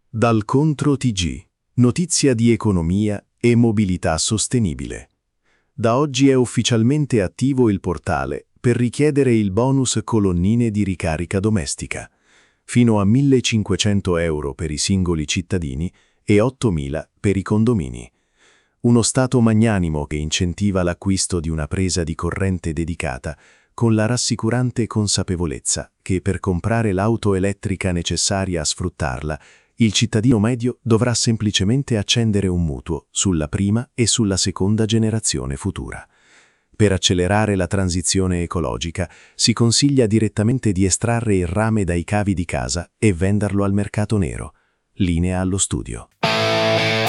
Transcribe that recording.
Dal Contro TG. Notizia di economia e mobilità sostenibile. Da oggi è ufficialmente attivo il portale per richiedere il bonus colonnine di ricarica domestica, fino a 1.500 euro per i singoli cittadini e 8.000 per i condomini. Uno Stato magnanimo che incentiva l'acquisto di una presa di corrente dedicata con la rassicurante consapevolezza che per comprare l'auto elettrica necessaria a sfruttarla, il cittadino medio dovrà semplicemente accendere un mutuo sulla prima e sulla seconda generazione futura. Per accelerare la transizione ecologica si consiglia direttamente di estrarre il rame dai cavi di casa e venderlo al mercato nero. Linea allo studio.